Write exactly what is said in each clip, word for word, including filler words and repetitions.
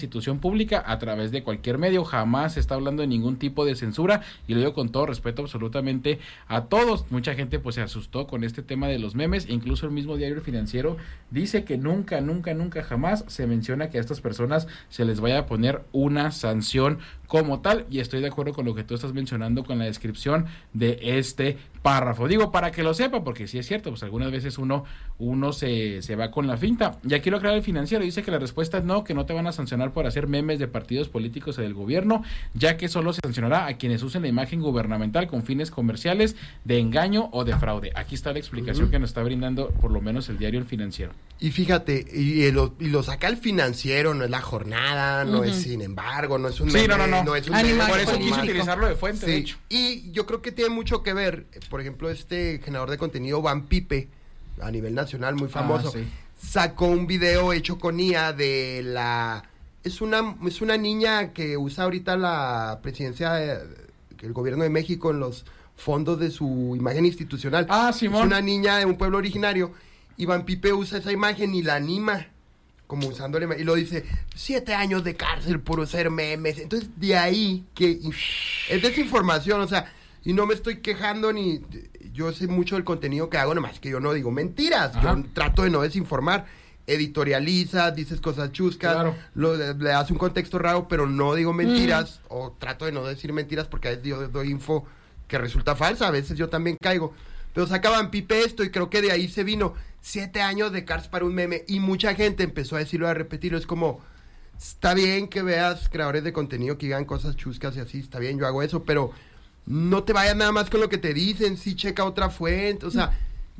institución pública a través de cualquier medio, jamás se está hablando de ningún tipo de censura, y lo digo con todo respeto absolutamente a todos. Mucha gente pues se asustó con este tema de los memes, incluso el mismo Diario Financiero dice que nunca, nunca, nunca jamás se menciona que a estas personas se les vaya a poner una sanción como tal, y estoy de acuerdo con lo que tú estás mencionando con la descripción de este párrafo. Digo, para que lo sepa, porque sí es cierto, pues algunas veces uno uno se, se va con la finta. Y aquí lo aclara el Financiero, dice que la respuesta es no, que no te van a sancionar por hacer memes de partidos políticos o del gobierno, ya que solo se sancionará a quienes usen la imagen gubernamental con fines comerciales, de engaño o de fraude. Aquí está la explicación uh-huh. que nos está brindando por lo menos el Diario El Financiero. Y fíjate, y, y, lo, y lo saca el Financiero, no es La Jornada, no uh-huh. es Sin embargo, no es un meme, sí, no, no, no. no es un meme, meme, por eso quise utilizarlo de fuente, sí. de hecho. Y yo creo que tiene mucho que ver, por ejemplo, este generador de contenido Van Pipe, a nivel nacional, muy famoso, ah, sí. sacó un video hecho con I A de la... Es una, es una niña que usa ahorita la presidencia, de, el gobierno de México en los fondos de su imagen institucional. Ah, Simón. Es una niña de un pueblo originario, y Van Pipe usa esa imagen y la anima, como usándole, y lo dice, siete años de cárcel por usar memes. Entonces, de ahí que es desinformación, o sea, y no me estoy quejando ni... Yo sé mucho del contenido que hago, nomás que yo no digo mentiras. Ajá. Yo trato de no desinformar. Editorializas, dices cosas chuscas, claro. lo, le, le das un contexto raro, pero no digo mentiras, mm. o trato de no decir mentiras porque a veces yo doy info que resulta falsa, a veces yo también caigo. Pero sacaban Pipe esto y creo que de ahí se vino siete años de cárcel para un meme, y mucha gente empezó a decirlo, a repetirlo. Es como, está bien que veas creadores de contenido que digan cosas chuscas y así, está bien, yo hago eso, pero no te vayas nada más con lo que te dicen, sí checa otra fuente, o sea,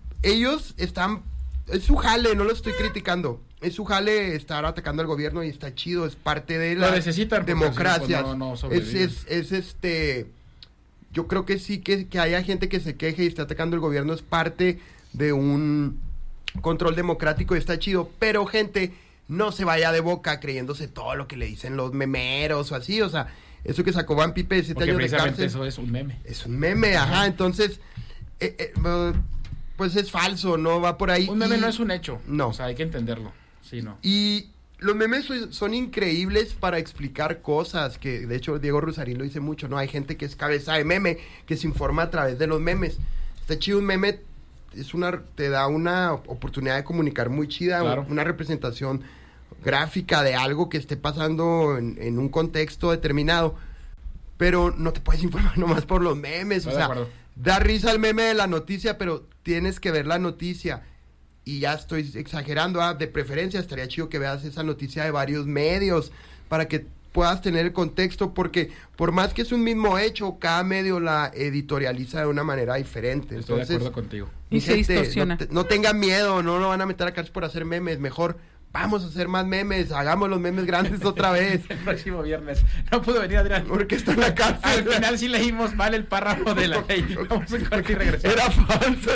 ellos están, es su jale, no lo estoy criticando, es su jale estar atacando al gobierno y está chido, es parte de la democracia, no, no es, es, es este, yo creo que sí, que, que haya gente que se queje y esté atacando al gobierno es parte de un control democrático y está chido, pero gente, no se vaya de boca creyéndose todo lo que le dicen los memeros o así, o sea, eso que sacó Van Pipe de siete años de cárcel. Eso es un meme. Es un meme, ajá, ajá. Entonces, eh, eh, pues es falso, no va por ahí. Un meme y... no es un hecho. No. O sea, hay que entenderlo. Sí, no. Y los memes son increíbles para explicar cosas, que de hecho Diego Rusarín lo dice mucho, ¿no? Hay gente que es cabeza de meme, que se informa a través de los memes. Está chido un meme, es una, te da una oportunidad de comunicar muy chida, claro. una representación gráfica de algo que esté pasando en, en un contexto determinado, pero no te puedes informar nomás por los memes. Estoy o sea, da risa el meme de la noticia, pero tienes que ver la noticia, y ya estoy exagerando, ah, de preferencia estaría chido que veas esa noticia de varios medios para que puedas tener el contexto, porque por más que es un mismo hecho, cada medio la editorializa de una manera diferente. Estoy Entonces, de acuerdo contigo. Y se gente, distorsiona. No, te, no tengan miedo, no lo van a meter a cárcel por hacer memes, mejor vamos a hacer más memes, hagamos los memes grandes otra vez. El próximo viernes. No pudo venir Adrián. Porque está en la cárcel. Al final sí leímos mal el párrafo de la ley. Vamos a cortar y regresar. Era falso.